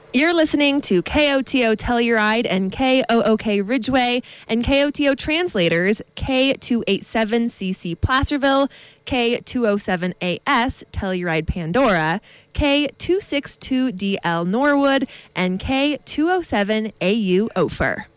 You're listening to KOTO Telluride and KOOK Ridgeway and KOTO translators K287CC Placerville, K207AS Telluride Pandora, K262DL Norwood, and K207AU Ophir.